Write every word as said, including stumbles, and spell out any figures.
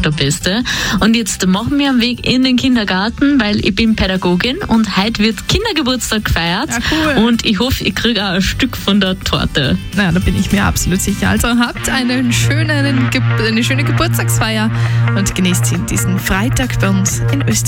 der Beste. Und jetzt machen wir einen Weg in den Kindergarten, weil ich bin Pädagogin und heute wird Kindergeburtstag gefeiert. Ja, cool. Und ich hoffe, ich kriege auch ein Stück von der Torte. Na, da bin ich mir absolut sicher. Also habt einen schönen, eine schöne Geburtstagsfeier und genießt diesen Freitag bei uns in Österreich.